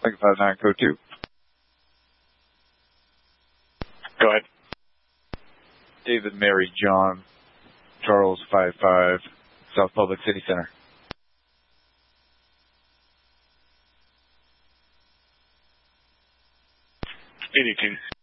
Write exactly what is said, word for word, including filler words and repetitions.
five nine, code two. Go ahead. David, Mary, John, Charles, five five, South Public City Center. eighty-two.